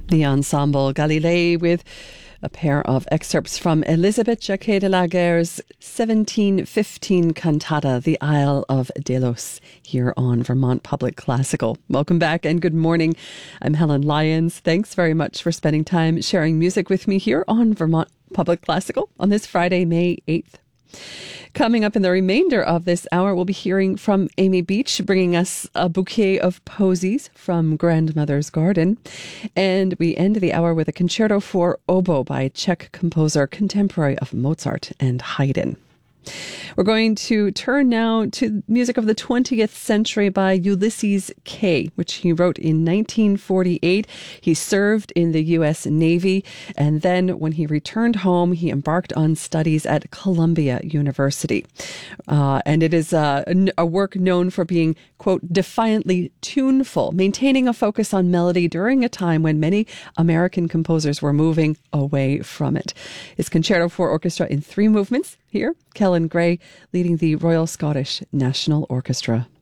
The ensemble Galilei with a pair of excerpts from Elisabeth Jacquet de la Guerre's 1715 cantata, The Isle of Delos, here on Vermont Public Classical. Welcome back and good morning. I'm Helen Lyons. Thanks very much for spending time sharing music with me here on Vermont Public Classical on this Friday, May 8th. Coming up in the remainder of this hour, we'll be hearing from Amy Beach, bringing us a bouquet of posies from Grandmother's Garden. And we end the hour with a concerto for oboe by Czech composer contemporary of Mozart and Haydn. We're going to turn now to music of the 20th century by Ulysses Kay, which he wrote in 1948. He served in the U.S. Navy, and then when he returned home, he embarked on studies at Columbia University. And it is a work known for being, quote, defiantly tuneful, maintaining a focus on melody during a time when many American composers were moving away from it. It's concerto for orchestra in 3 movements. Here, Kellen Gray leading the Royal Scottish National Orchestra.